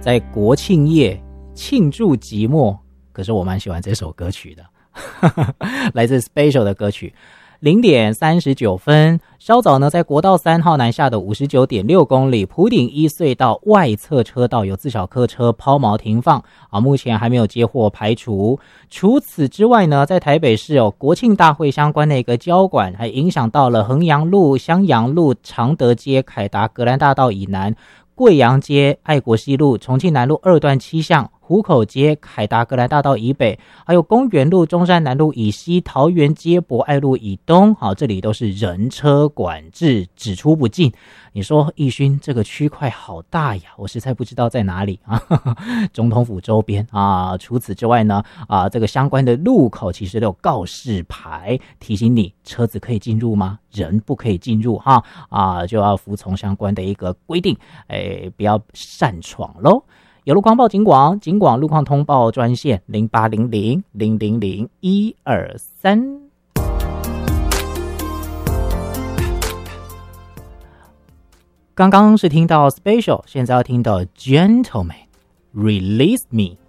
在国庆夜庆祝寂寞，可是我蛮喜欢这首歌曲的来自 Special 的歌曲。0点39分，稍早呢，在国道3号南下的 59.6 公里埔顶一隧道外侧车道有自小客车抛锚停放目前还没有接获排除。除此之外呢，在台北市国庆大会相关的一个交管还影响到了衡阳路、襄阳路、常德街、凯达格兰大道以南、贵阳街、爱国西路、重庆南路2段7巷、湖口街、凯达格兰大道以北，还有公园路、中山南路以西、桃园街、博爱路以东，好，这里都是人车管制，只出不进。你说义勋这个区块好大呀，我实在不知道在哪里啊。总统府周边啊。除此之外呢，这个相关的路口其实都有告示牌提醒你，车子可以进入吗？人不可以进入哈就要服从相关的一个规定，不要擅闯咯。有路况报警广路况通报专线0800000123。刚刚是听到 Special， 现在要听到 Gentleman Release Me。